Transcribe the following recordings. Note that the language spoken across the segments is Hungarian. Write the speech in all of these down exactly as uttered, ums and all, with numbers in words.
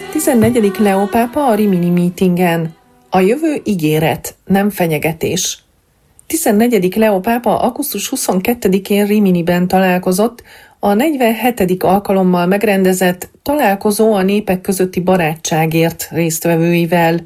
tizennegyedik Leó pápa a Rimini mítingen. A jövő ígéret, nem fenyegetés. tizennegyedik Leó pápa augusztus huszonkettedikén Riminiben találkozott a negyvenhetedik alkalommal megrendezett találkozó a népek közötti barátságért résztvevőivel.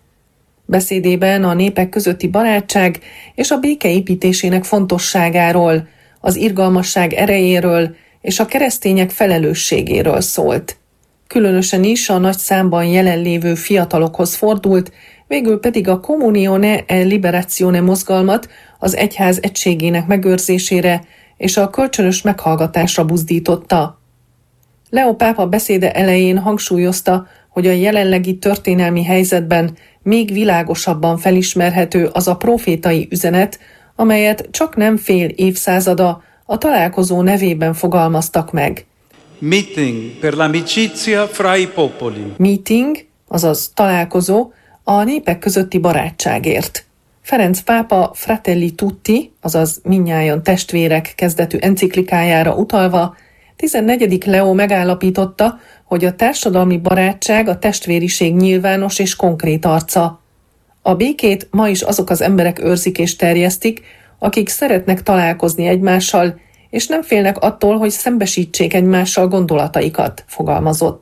Beszédében a népek közötti barátság és a béke építésének fontosságáról, az irgalmasság erejéről és a keresztények felelősségéről szólt. Különösen is a nagy számban jelenlévő fiatalokhoz fordult, végül pedig a Comunione e Liberazione mozgalmat az egyház egységének megőrzésére és a kölcsönös meghallgatásra buzdította. Leó pápa beszéde elején hangsúlyozta, hogy a jelenlegi történelmi helyzetben még világosabban felismerhető az a profétai üzenet, amelyet csak nem fél évszázada a találkozó nevében fogalmaztak meg. Meeting per l'amicizia fra i popoli. Meeting, azaz találkozó, a népek közötti barátságért. Ferenc pápa Fratelli Tutti, azaz mindnyájan testvérek kezdetű enciklikájára utalva, tizennegyedik Leó megállapította, hogy a társadalmi barátság a testvériség nyilvános és konkrét arca. A békét ma is azok az emberek őrzik és terjesztik, akik szeretnek találkozni egymással, és nem félnek attól, hogy szembesítsék egymással gondolataikat, fogalmazott.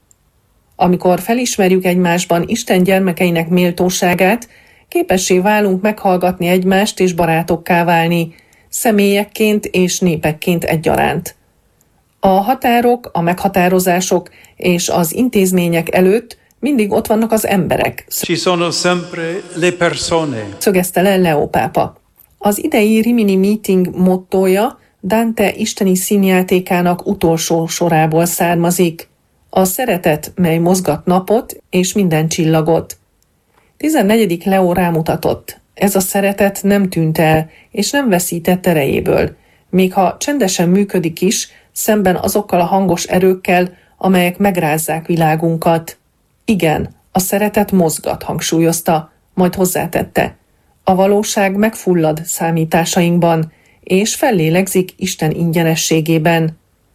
Amikor felismerjük egymásban Isten gyermekeinek méltóságát, képessé válunk meghallgatni egymást és barátokká válni, személyekként és népekként egyaránt. A határok, a meghatározások és az intézmények előtt mindig ott vannak az emberek, Ci sono sempre le persone. szögezte le Leó pápa. Az idei Rimini meeting mottója Dante isteni színjátékának utolsó sorából származik. A szeretet, mely mozgat napot és minden csillagot. tizennegyedik Leó rámutatott, ez a szeretet nem tűnt el, és nem veszített erejéből, még ha csendesen működik is, szemben azokkal a hangos erőkkel, amelyek megrázzák világunkat. Igen, a szeretet mozgat, hangsúlyozta, majd hozzátette. A valóság megfullad számításainkban, és fellélegzik Isten ingyenességében.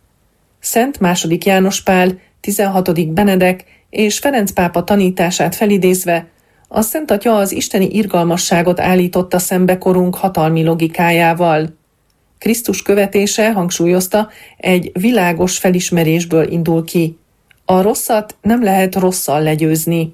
Szent második János Pál, tizenhatodik Benedek és Ferenc pápa tanítását felidézve, a Szent Atya az isteni irgalmasságot állította szembe korunk hatalmi logikájával. Krisztus követése, hangsúlyozta, egy világos felismerésből indul ki. A rosszat nem lehet rosszal legyőzni.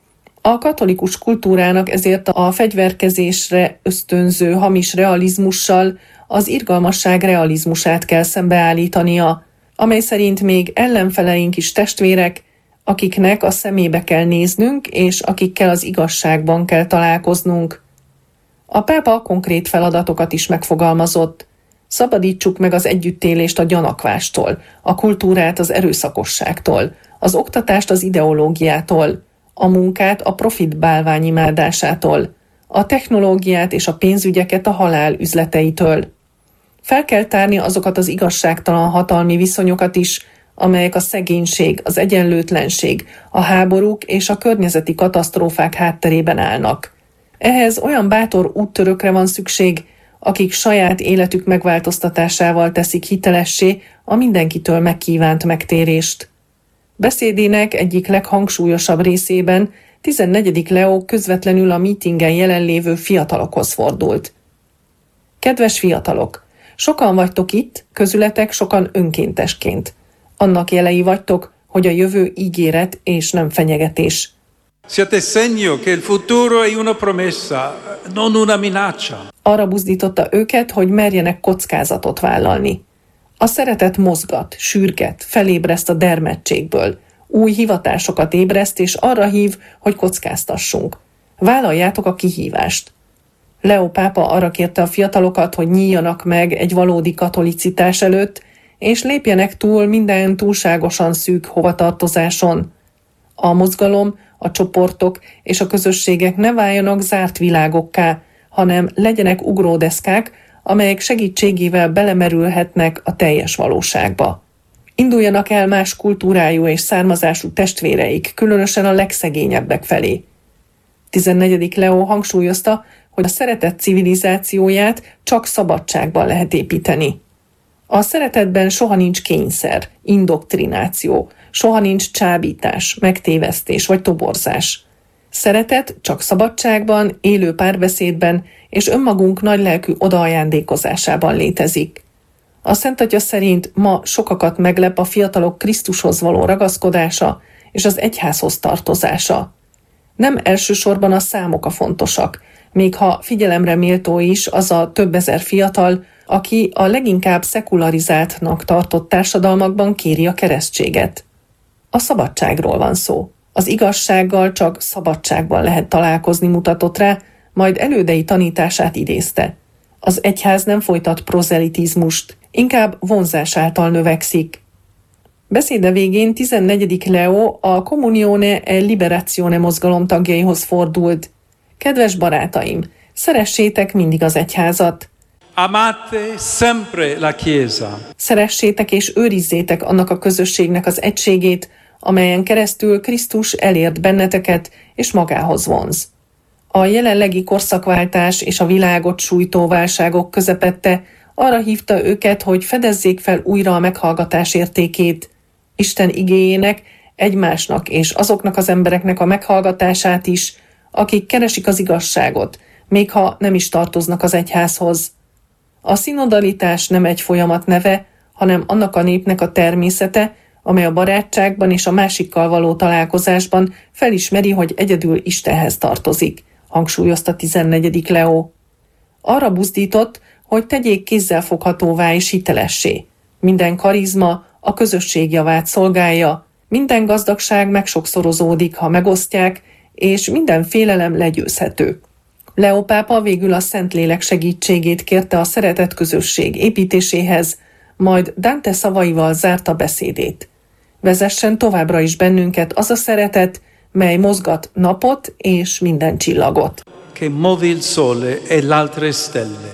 A katolikus kultúrának ezért a fegyverkezésre ösztönző hamis realizmussal az irgalmasság realizmusát kell szembeállítania, amely szerint még ellenfeleink is testvérek, akiknek a szemébe kell néznünk, és akikkel az igazságban kell találkoznunk. A pápa konkrét feladatokat is megfogalmazott. Szabadítsuk meg az együttélést a gyanakvástól, a kultúrát az erőszakosságtól, az oktatást az ideológiától, a munkát a profit bálványimádásától, a technológiát és a pénzügyeket a halál üzleteitől. Fel kell tárni azokat az igazságtalan hatalmi viszonyokat is, amelyek a szegénység, az egyenlőtlenség, a háborúk és a környezeti katasztrófák hátterében állnak. Ehhez olyan bátor úttörökre van szükség, akik saját életük megváltoztatásával teszik hitelessé a mindenkitől megkívánt megtérést. Beszédének egyik leghangsúlyosabb részében tizennegyedik Leó közvetlenül a mítingen jelenlévő fiatalokhoz fordult. Kedves fiatalok! Sokan vagytok itt, közületek sokan önkéntesként. Annak jelei vagytok, hogy a jövő ígéret és nem fenyegetés. Siete segno che il futuro è una promessa, non una minaccia. Arra buzdította őket, hogy merjenek kockázatot vállalni. A szeretet mozgat, sürget, felébreszt a dermedtségből, új hivatásokat ébreszt és arra hív, hogy kockáztassunk. Vállaljátok a kihívást. Leó pápa arra kérte a fiatalokat, hogy nyíljanak meg egy valódi katolicitás előtt, és lépjenek túl minden túlságosan szűk hovatartozáson. A mozgalom, a csoportok és a közösségek ne váljanak zárt világokká, hanem legyenek ugródeszkák, amelyek segítségével belemerülhetnek a teljes valóságba. Induljanak el más kultúrájú és származású testvéreik, különösen a legszegényebbek felé. tizennegyedik Leó hangsúlyozta, hogy a szeretet civilizációját csak szabadságban lehet építeni. A szeretetben soha nincs kényszer, indoktrináció, Soha nincs csábítás, megtévesztés vagy toborzás. Szeretet csak szabadságban, élő párbeszédben és önmagunk nagylelkű odaajándékozásában létezik. A Szent Atya szerint ma sokakat meglep a fiatalok Krisztushoz való ragaszkodása és az egyházhoz tartozása. Nem elsősorban a számok a fontosak, még ha figyelemre méltó is az a több ezer fiatal, aki a leginkább szekularizáltnak tartott társadalmakban kéri a keresztséget. A szabadságról van szó. Az igazsággal csak szabadságban lehet találkozni, mutatott rá, majd elődei tanítását idézte. Az egyház nem folytat prozelitizmust, inkább vonzás által növekszik. Beszéde végén tizennegyedik Leo a Comunione e Liberazione mozgalom tagjaihoz fordult. Kedves barátaim, szeressétek mindig az egyházat. Amate sempre la Chiesa. Szeressétek és őrizzétek annak a közösségnek az egységét, amelyen keresztül Krisztus elért benneteket és magához vonz. A jelenlegi korszakváltás és a világot sújtó válságok közepette arra hívta őket, hogy fedezzék fel újra a meghallgatás értékét, Isten igéjének, egymásnak és azoknak az embereknek a meghallgatását is, akik keresik az igazságot, még ha nem is tartoznak az egyházhoz. A szinodalitás nem egy folyamat neve, hanem annak a népnek a természete, amely a barátságban és a másikkal való találkozásban felismeri, hogy egyedül Istenhez tartozik, hangsúlyozta tizennegyedik Leo. Arra buzdított, hogy tegyék kézzelfoghatóvá és hitelessé. Minden karizma a közösség javát szolgálja, minden gazdagság megsokszorozódik, ha megosztják, és minden félelem legyőzhető. Leo pápa végül a Szentlélek segítségét kérte a szeretett közösség építéséhez, majd Dante szavaival zárta beszédét. Vezessen továbbra is bennünket az a szeretet, mely mozgat napot és minden csillagot. Che muove il sole e l'altre stelle.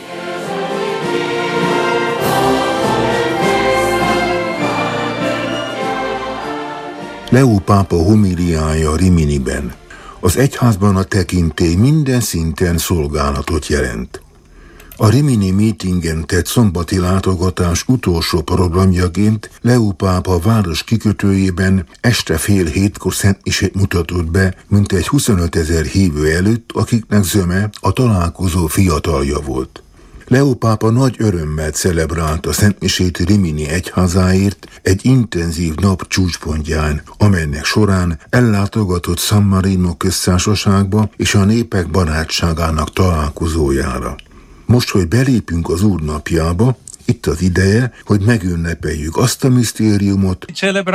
Leo pápa homiliája Riminiben. Az egyházban a tekintély minden szinten szolgálatot jelent. A Rimini meetingen tett szombati látogatás utolsó programjaként Leo pápa város kikötőjében este fél hétkor szentmisét mutatott be mintegy huszonötezer hívő előtt, akiknek zöme a találkozó fiatalja volt. Leo pápa nagy örömmel celebrálta szentmisét Rimini egyházáért egy intenzív nap csúcspontján, amelynek során ellátogatott San Marino köztársaságba és a népek barátságának találkozójára. Most, hogy belépünk az Úr napjába, itt az ideje, hogy megünnepeljük azt a misztériumot,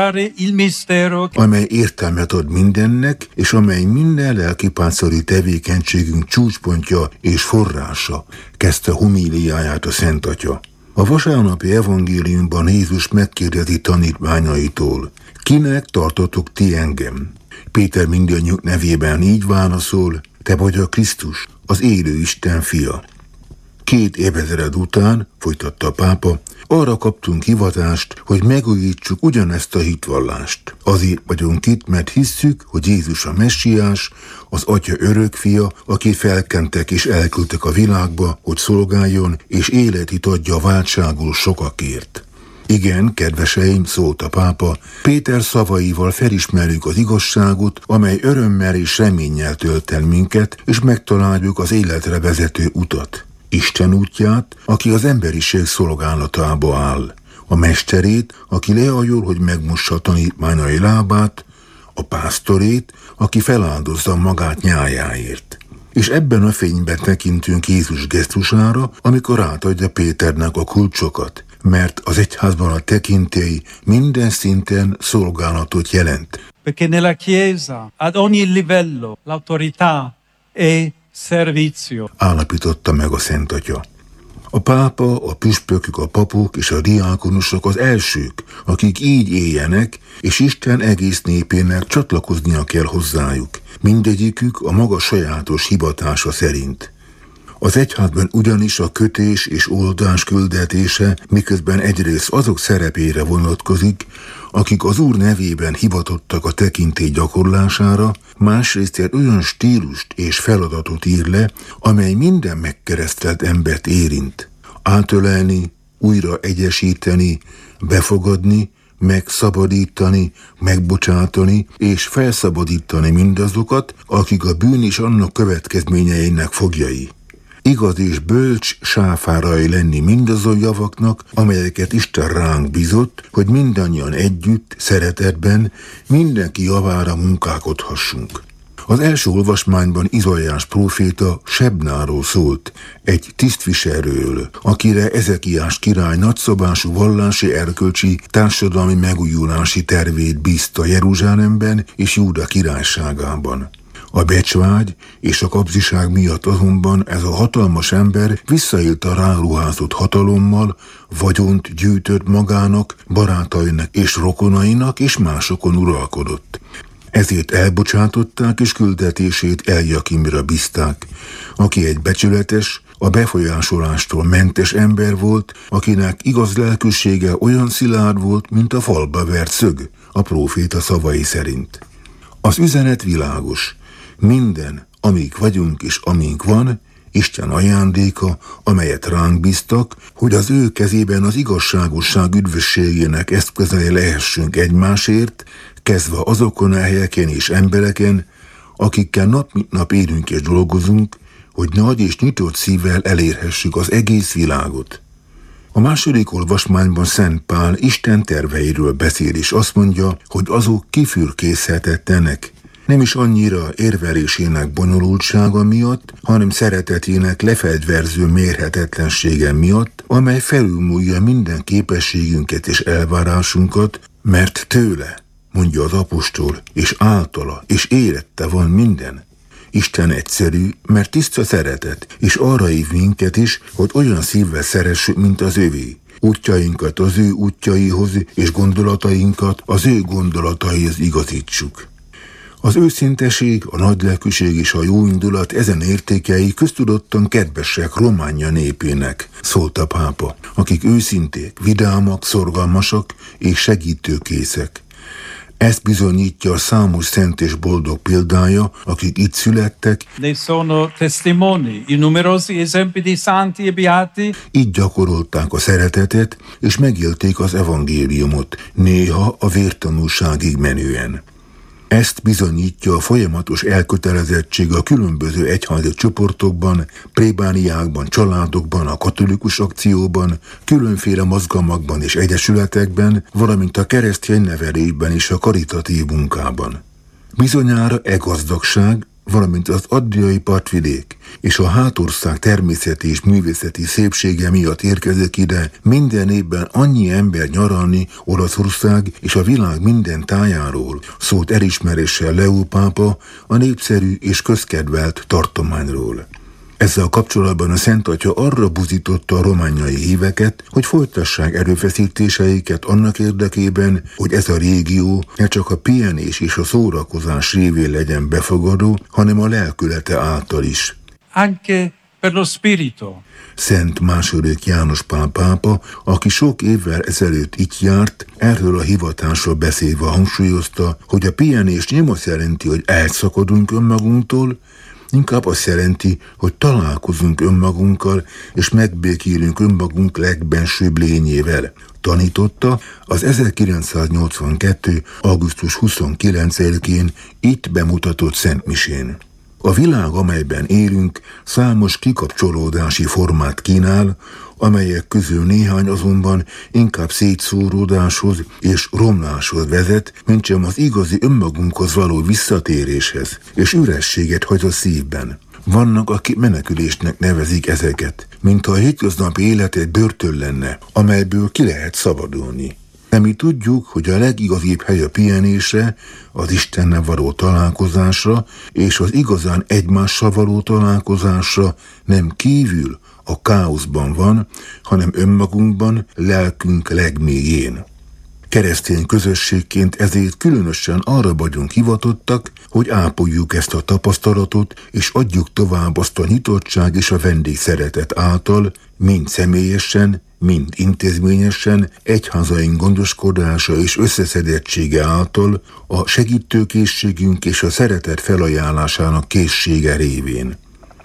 amely értelmet ad mindennek, és amely minden lelkipásztori tevékenységünk csúcspontja és forrása, kezdte homíliáját a Szent Atya. A vasárnapi evangéliumban Jézus megkérdezi tanítványaitól: kinek tartotok ti engem? Péter mindannyiuk nevében így válaszol: te vagy a Krisztus, az élő Isten fia. Két évezred után, folytatta a pápa, arra kaptunk hivatást, hogy megújítsuk ugyanezt a hitvallást. Azért vagyunk itt, mert hisszük, hogy Jézus a Messiás, az Atya örökfia, aki felkentek és elküldtek a világba, hogy szolgáljon és életét adja váltságul sokakért. Igen, kedveseim, szólt a pápa, Péter szavaival felismerjük az igazságot, amely örömmel és reménnyel tölt el minket, és megtaláljuk az életre vezető utat. Isten útját, aki az emberiség szolgálatába áll, a mesterét, aki leajol, hogy megmossa a tanítványai lábát, a pásztorét, aki feláldozza magát nyájáért. És ebben a fényben tekintünk Jézus gesztusára, amikor átadja Péternek a kulcsokat, mert az egyházban a tekintély minden szinten szolgálatot jelent. Perché nella Chiesa, ad ogni livello, l'autorità è servizio. Állapította meg a Szent Atya. A pápa, a püspökök, a papok és a diákonusok az elsők, akik így éljenek, és Isten egész népének csatlakoznia kell hozzájuk, mindegyikük a maga sajátos hivatása szerint. Az egyházban ugyanis a kötés és oldás küldetése miközben egyrészt azok szerepére vonatkozik, akik az Úr nevében hivatottak a tekintély gyakorlására, másrészt egy olyan stílust és feladatot ír le, amely minden megkeresztelt embert érint. Átölelni, újra egyesíteni, befogadni, megszabadítani, megbocsátani és felszabadítani mindazokat, akik a bűn és annak következményeinek foglyai. Igaz és bölcs sáfárai lenni mindazon javaknak, amelyeket Isten ránk bízott, hogy mindannyian együtt, szeretetben, mindenki javára munkálkodhassunk. Az első olvasmányban Izaiás próféta Sebnáról szólt, egy tisztviselőről, akire Ezekiás király nagyszabású vallási, erkölcsi, társadalmi megújulási tervét bízta Jeruzsálemben és Júda királyságában. A becsvágy és a kapzsiság miatt azonban ez a hatalmas ember visszaélt a ráruházott hatalommal, vagyont gyűjtött magának, barátainak és rokonainak, és másokon uralkodott. Ezért elbocsátották és küldetését Eljakimra bízták, aki egy becsületes, a befolyásolástól mentes ember volt, akinek igaz lelkűsége olyan szilárd volt, mint a falba vert szög, a próféta szavai szerint. Az üzenet világos. Minden, amíg vagyunk és amink van, Isten ajándéka, amelyet ránk bíztak, hogy az ő kezében az igazságosság üdvösségének eszközei lehessünk egymásért, kezdve azokon a helyeken és embereken, akikkel nap mint nap érünk és dolgozunk, hogy nagy és nyitott szívvel elérhessük az egész világot. A második olvasmányban Szent Pál Isten terveiről beszél, és azt mondja, hogy azok kifürkészhetetlenek, nem is annyira érvelésének bonyolultsága miatt, hanem szeretetének lefegyverző mérhetetlensége miatt, amely felülmúlja minden képességünket és elvárásunkat, mert tőle, mondja az apostol, és általa, és érette van minden. Isten egyszerű, mert tiszta szeretet, és arra hív minket is, hogy olyan szívvel szeressük, mint az övé. Útjainkat az ő útjaihoz, és gondolatainkat az ő gondolataihoz igazítsuk. Az őszinteség, a nagylelkűség és a jóindulat ezen értékei köztudottan kedvesek Románia népének, szólt a pápa, akik őszinték, vidámak, szorgalmasak és segítőkészek. Ezt bizonyítja a számos szent és boldog példája, akik itt születtek. Ne sono testimoni, i numerosi esempi di santi e beati. Így gyakorolták a szeretetet, és megélték az evangéliumot, néha a vértanúságig menően. Ezt bizonyítja a folyamatos elkötelezettség a különböző egyházi csoportokban, plébániákban, családokban, a katolikus akcióban, különféle mozgalmakban és egyesületekben, valamint a keresztény nevelésben és a karitatív munkában. Bizonyára e gazdagság, valamint az adriai partvidék és a hátország természeti és művészeti szépsége miatt érkezik ide minden évben annyi ember nyaralni Olaszország és a világ minden tájáról, szólt elismeréssel Leó pápa a népszerű és közkedvelt tartományról. Ezzel kapcsolatban a Szent Atya arra buzította a romániai híveket, hogy folytassák erőfeszítéseiket annak érdekében, hogy ez a régió ne csak a pihenés és a szórakozás révén legyen befogadó, hanem a lelkülete által is. Anche per lo spirito. Szent második János Pál pápa, aki sok évvel ezelőtt itt járt, erről a hivatásról beszélve hangsúlyozta, hogy a pihenés nem azt jelenti, hogy elszakadunk önmagunktól, inkább azt jelenti, hogy találkozunk önmagunkkal, és megbékélünk önmagunk legbensőbb lényével. Tanította az ezerkilencszáznyolcvankettő. augusztus huszonkilencedikén itt bemutatott szentmisén. A világ, amelyben élünk, számos kikapcsolódási formát kínál, amelyek közül néhány azonban inkább szétszóródáshoz és romláshoz vezet, mintsem az igazi önmagunkhoz való visszatéréshez, és ürességet hagy a szívben. Vannak, akik menekülésnek nevezik ezeket, mintha a hétköznapi élet egy börtön lenne, amelyből ki lehet szabadulni. De mi tudjuk, hogy a legigazibb hely a pihenésre, az Istennel való találkozásra és az igazán egymással való találkozásra nem kívül, a káoszban van, hanem önmagunkban, lelkünk legmélyén. Keresztény közösségként ezért különösen arra vagyunk hivatottak, hogy ápoljuk ezt a tapasztalatot, és adjuk tovább azt a nyitottság és a vendégszeretet által, mind személyesen, mind intézményesen, egyházaink gondoskodása és összeszedettsége által, a segítőkészségünk és a szeretet felajánlásának készsége révén.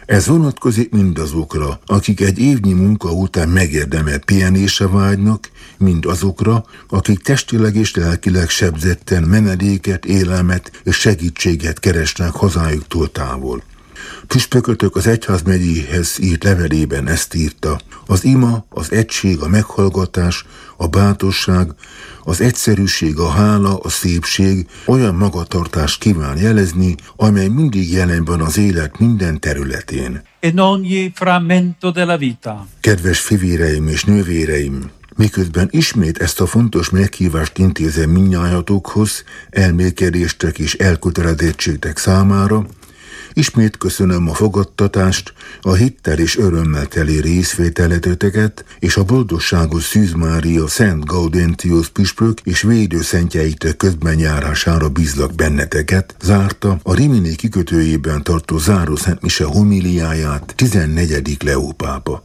Ez vonatkozik mindazokra, akik egy évnyi munka után megérdemelt pihenésre vágynak, mind azokra, akik testileg és lelkileg sebzetten menedéket, élelmet és segítséget keresnek hazájuktól távol. Püspökötök az egyházmegyéhez írt levelében ezt írta: az ima, az egység, a meghallgatás, a bátorság, az egyszerűség, a hála, a szépség olyan magatartást kíván jelezni, amely mindig jelen van az élet minden területén. In ogni frammento della vita. Kedves fivéreim és nővéreim! Miközben ismét ezt a fontos meghívást intézem mindnyájatokhoz, elmélkedéstek és elkötelezettségtek számára, ismét köszönöm a fogadtatást, a hittel és örömmel teli részvételeteket, és a boldogságos Szűz Mária Szent Gaudentius püspök és védőszentjeitek közbenjárására bízlak benneteket, zárta a Rimini kikötőjében tartó záró szentmise homiliáját tizennegyedik Leó pápa.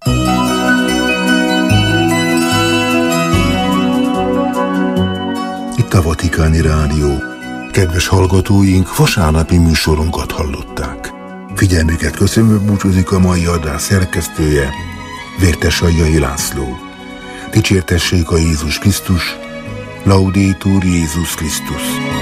Itt a Vatikáni Rádió. Kedves hallgatóink, vasárnapi műsorunkat hallották. Figyelmüket köszönve búcsúzik a mai adás szerkesztője, Vértesaljai László. Dicsértessék a Jézus Krisztus, Laudetur Jézus Krisztus.